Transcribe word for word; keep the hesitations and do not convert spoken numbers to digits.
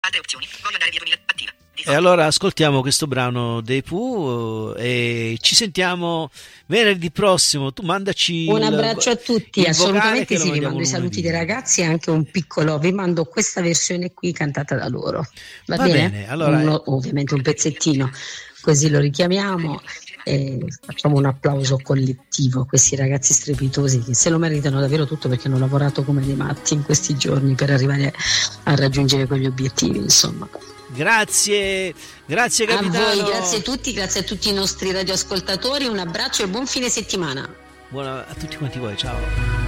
Altre opzioni. Voglio andare via duemila. Attiva. E allora ascoltiamo questo brano dei Pooh e ci sentiamo venerdì prossimo. Tu mandaci un il, abbraccio a tutti, assolutamente sì, vi mandiamo mando i saluti lunedì. dei ragazzi e anche un piccolo, vi mando questa versione qui cantata da loro, va, Va bene? bene, allora- Uno- ovviamente un pezzettino, così lo richiamiamo e facciamo un applauso collettivo a questi ragazzi strepitosi che se lo meritano davvero tutto, perché hanno lavorato come dei matti in questi giorni per arrivare a raggiungere quegli obiettivi, insomma. Grazie, grazie A capitano. voi, grazie a tutti, grazie a tutti i nostri radioascoltatori, un abbraccio e buon fine settimana. Buona a tutti quanti voi, ciao.